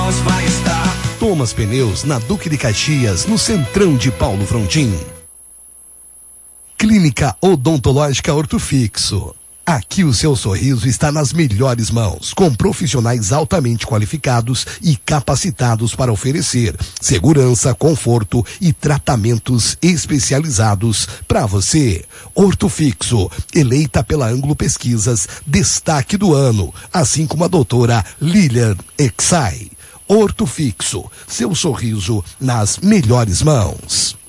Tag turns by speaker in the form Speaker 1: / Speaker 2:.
Speaker 1: mãos vai estar.
Speaker 2: Thomas Pneus, na Duque de Caxias, no centrão de Paulo Frontin. Clínica Odontológica Ortofixo. Aqui o seu sorriso está nas melhores mãos, com profissionais altamente qualificados e capacitados para oferecer segurança, conforto e tratamentos especializados para você. Ortofixo, eleita pela Ângulo Pesquisas, destaque do ano, assim como a doutora Lilian Exai. Ortofixo, seu sorriso nas melhores mãos.